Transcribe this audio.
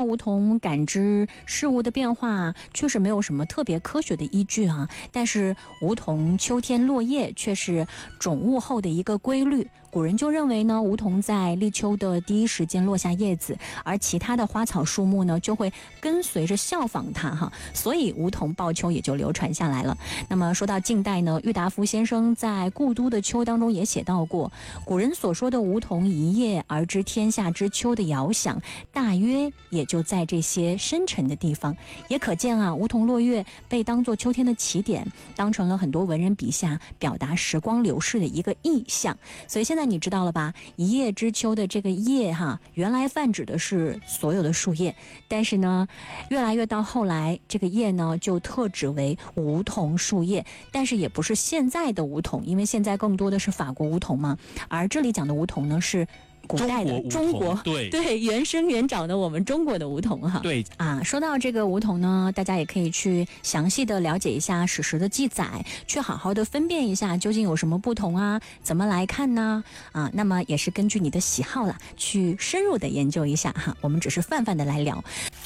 梧桐感知事物的变化确实没有什么特别科学的依据啊，但是梧桐秋天落叶却是种物后的一个规律。古人就认为呢，梧桐在立秋的第一时间落下叶子，而其他的花草树木呢就会跟随着效仿它哈，所以梧桐报秋也就流传下来了。那么说到近代呢，郁达夫先生在《故都的秋》当中也写到过，古人所说的梧桐一叶而知天下之秋的遥想，大约也就在这些深沉的地方。也可见啊，梧桐落月被当作秋天的起点，当成了很多文人笔下表达时光流逝的一个意象。所以现在你知道了吧？一叶知秋的这个叶哈，原来泛指的是所有的树叶，但是呢，越来越到后来，这个叶呢就特指为梧桐树叶，但是也不是现在的梧桐，因为现在更多的是法国梧桐嘛，而这里讲的梧桐呢是古代的中国对原生原长的我们中国的梧桐哈。 对啊，说到这个梧桐呢，大家也可以去详细的了解一下史实的记载，去好好的分辨一下究竟有什么不同啊，怎么来看呢？啊，那么也是根据你的喜好啦，去深入的研究一下哈。我们只是泛泛的来聊。